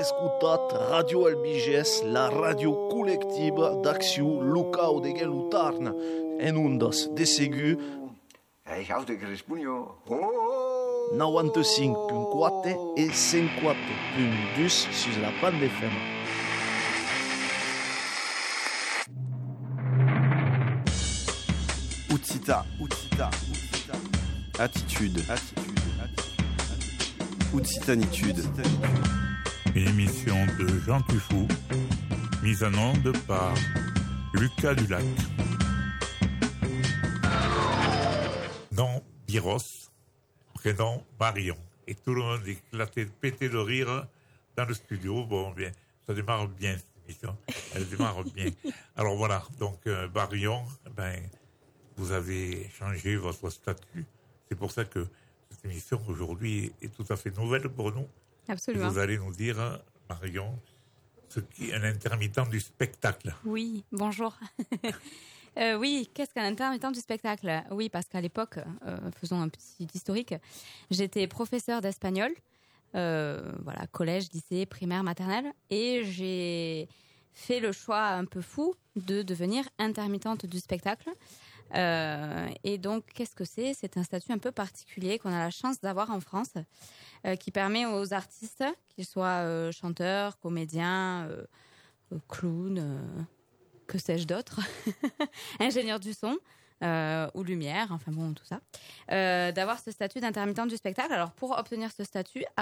escutat Radio Albiges, la radio collectiva d'acció local de Gelutarn, en ondas de Segu, 95.4 et 104.2 sur la bande FM. Outsita. Attitude. Outsitanitude. Une émission de Jean Tufou, mise en onde par Lucas Dulac. Nom Biros, prénom Marion. Et tout le monde éclaté, pété de rire dans le studio. Bon, bien, ça démarre bien cette émission. Elle démarre bien. Alors voilà, donc Marion, vous avez changé votre statut. C'est pour ça que cette émission aujourd'hui est tout à fait nouvelle pour nous. Absolument. Et vous allez nous dire, Marion, ce qu'est un intermittent du spectacle. Oui, bonjour. Oui, qu'est-ce qu'un intermittent du spectacle ? Oui, parce qu'à l'époque, faisons un petit historique, j'étais professeure d'espagnol, collège, lycée, primaire, maternelle, et j'ai fait le choix un peu fou de devenir intermittente du spectacle. Et donc, qu'est-ce que c'est ? C'est un statut un peu particulier qu'on a la chance d'avoir en France, qui permet aux artistes, qu'ils soient chanteurs, comédiens, clowns, que sais-je d'autre, ingénieurs du son ou lumière, enfin bon, tout ça, d'avoir ce statut d'intermittent du spectacle. Alors, pour obtenir ce statut,